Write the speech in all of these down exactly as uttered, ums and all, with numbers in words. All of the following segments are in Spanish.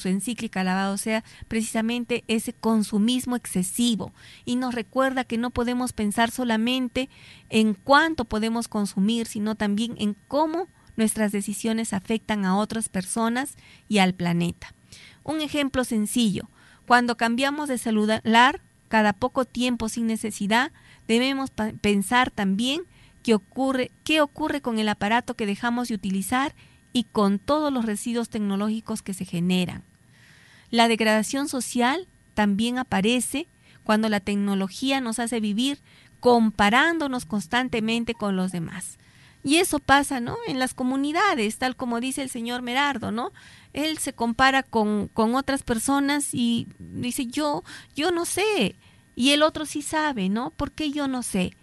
su encíclica Alabado sea, precisamente ese consumismo excesivo, y nos recuerda que no podemos pensar solamente en cuánto podemos consumir, sino también en cómo nuestras decisiones afectan a otras personas y al planeta. Un ejemplo sencillo: cuando cambiamos de celular cada poco tiempo sin necesidad, debemos pa- pensar también qué ocurre, qué ocurre con el aparato que dejamos de utilizar y con todos los residuos tecnológicos que se generan. La degradación social también aparece cuando la tecnología nos hace vivir comparándonos constantemente con los demás. Y eso pasa, ¿no?, en las comunidades, tal como dice el señor Merardo, ¿no? Él se compara con, con otras personas y dice, yo, yo no sé, y el otro sí sabe, ¿no? ¿Por qué yo no sé?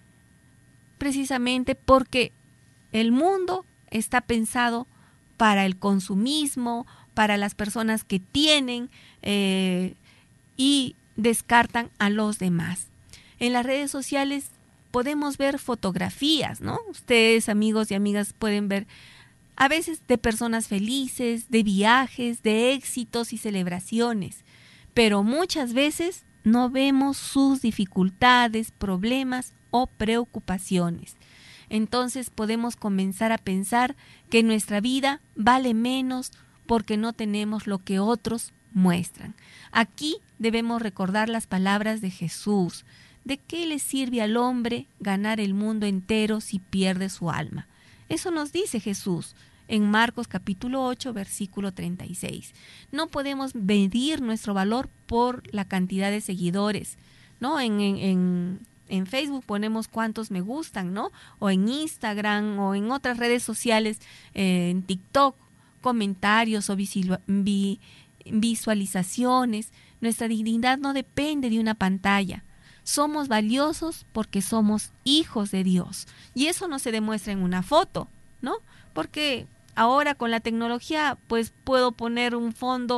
Precisamente porque el mundo está pensado para el consumismo, para las personas que tienen eh, y descartan a los demás. En las redes sociales podemos ver fotografías, ¿no? Ustedes, amigos y amigas, pueden ver a veces de personas felices, de viajes, de éxitos y celebraciones, pero muchas veces no vemos sus dificultades, problemas o preocupaciones. Entonces podemos comenzar a pensar que nuestra vida vale menos porque no tenemos lo que otros muestran. Aquí debemos recordar las palabras de Jesús: ¿de qué le sirve al hombre ganar el mundo entero si pierde su alma? Eso nos dice Jesús en Marcos capítulo ocho, versículo treinta y seis. No podemos medir nuestro valor por la cantidad de seguidores, ¿no? En, en, en, en Facebook ponemos cuántos me gustan, ¿no? O en Instagram o en otras redes sociales, eh, en TikTok, comentarios o visi- vi- visualizaciones. Nuestra dignidad no depende de una pantalla. Somos valiosos porque somos hijos de Dios. Y eso no se demuestra en una foto, ¿no? Porque ahora con la tecnología pues puedo poner un fondo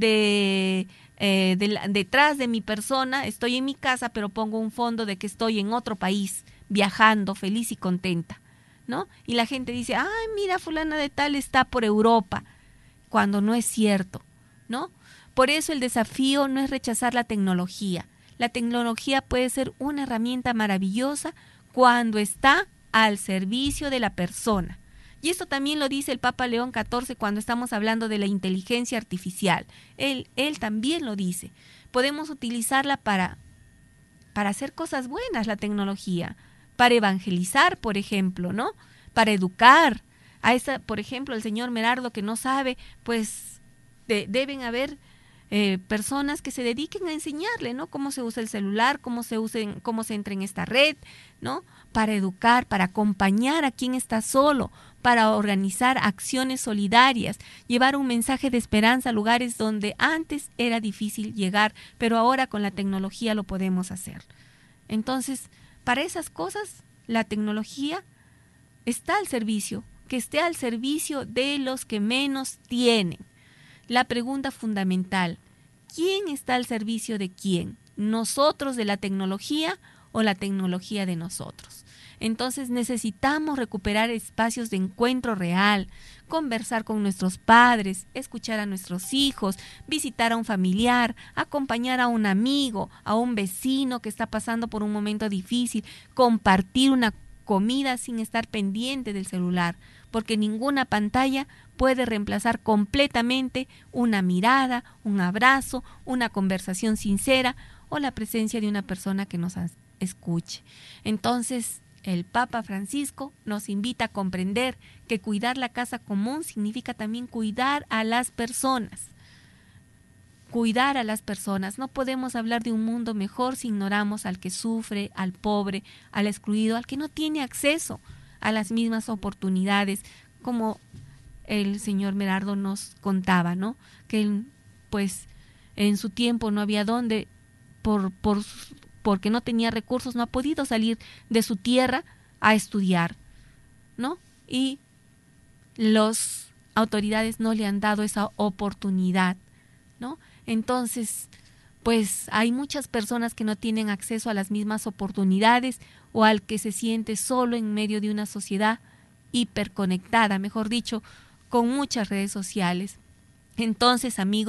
de, eh, de la, detrás de mi persona. Estoy en mi casa, pero pongo un fondo de que estoy en otro país, viajando, feliz y contenta, ¿no? Y la gente dice, ay, mira, fulana de tal está por Europa, cuando no es cierto, ¿no? Por eso el desafío no es rechazar la tecnología. La tecnología puede ser una herramienta maravillosa cuando está al servicio de la persona. Y esto también lo dice el Papa León catorce cuando estamos hablando de la inteligencia artificial. Él, él también lo dice. Podemos utilizarla para, para hacer cosas buenas, la tecnología, para evangelizar, por ejemplo, ¿no? Para educar. A esa, por ejemplo, el señor Merardo que no sabe, pues de, deben haber Eh, personas que se dediquen a enseñarle, ¿no? Cómo se usa el celular, cómo se usen, cómo se entra en esta red, ¿no? Para educar, para acompañar a quien está solo, para organizar acciones solidarias, llevar un mensaje de esperanza a lugares donde antes era difícil llegar, pero ahora con la tecnología lo podemos hacer. Entonces, para esas cosas, la tecnología está al servicio, que esté al servicio de los que menos tienen. La pregunta fundamental: ¿quién está al servicio de quién? ¿Nosotros de la tecnología o la tecnología de nosotros? Entonces necesitamos recuperar espacios de encuentro real, conversar con nuestros padres, escuchar a nuestros hijos, visitar a un familiar, acompañar a un amigo, a un vecino que está pasando por un momento difícil, compartir una comida sin estar pendiente del celular, porque ninguna pantalla puede reemplazar completamente una mirada, un abrazo, una conversación sincera o la presencia de una persona que nos escuche. Entonces, el Papa Francisco nos invita a comprender que cuidar la casa común significa también cuidar a las personas. Cuidar a las personas. No podemos hablar de un mundo mejor si ignoramos al que sufre, al pobre, al excluido, al que no tiene acceso a las mismas oportunidades, como el señor Merardo nos contaba, ¿no? Que él, pues, en su tiempo no había dónde, por, por, porque no tenía recursos, no ha podido salir de su tierra a estudiar, ¿no? Y las autoridades no le han dado esa oportunidad, ¿no? Entonces, pues hay muchas personas que no tienen acceso a las mismas oportunidades o al que se siente solo en medio de una sociedad hiperconectada, mejor dicho, con muchas redes sociales. Entonces, amigos,